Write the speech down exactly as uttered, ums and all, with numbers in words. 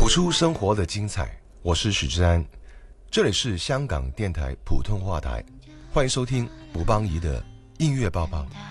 谱出生活的精彩，我是许志安，这里是香港电台普通话台，欢迎收听吴邦仪的音乐报报。